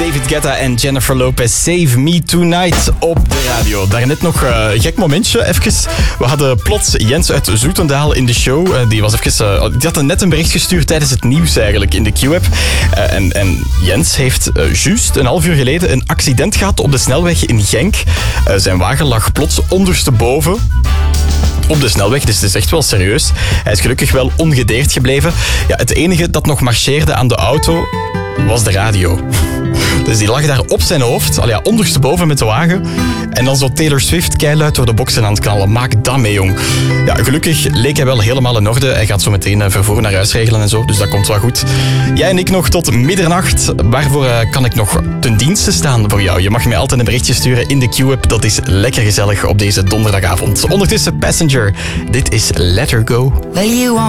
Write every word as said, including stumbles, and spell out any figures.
David Guetta en Jennifer Lopez, Save Me Tonight op de radio. Daarnet nog een uh, gek momentje, even. We hadden plots Jens uit Zoetendaal in de show. Uh, die, was even, uh, die had net een bericht gestuurd tijdens het nieuws eigenlijk in de Q-app. Uh, en, en Jens heeft uh, juist een half uur geleden een accident gehad op de snelweg in Genk. Uh, zijn wagen lag plots ondersteboven op de snelweg, dus het is echt wel serieus. Hij is gelukkig wel ongedeerd gebleven. Ja, het enige dat nog marcheerde aan de auto was de radio. Dus die lag daar op zijn hoofd, al ja, ondersteboven met de wagen. En dan zo Taylor Swift keiluid door de boksen aan het knallen. Maak dat mee, jong. Ja, gelukkig leek hij wel helemaal in orde. Hij gaat zo meteen vervoer naar huis regelen en zo, dus dat komt wel goed. Jij en ik nog tot middernacht. Waarvoor uh, kan ik nog ten dienste staan voor jou? Je mag mij altijd een berichtje sturen in de Q-app. Dat is lekker gezellig op deze donderdagavond. Ondertussen Passenger. Dit is Let Her Go. Well, you